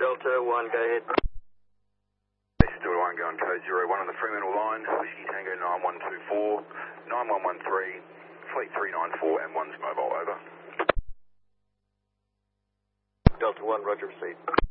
Delta 1, go ahead. This is Delta 1 going code 01 on the Fremantle line, Whiskey Tango 9124, 9113, Fleet 394 and 1's mobile, over. Delta 1, roger, receipt.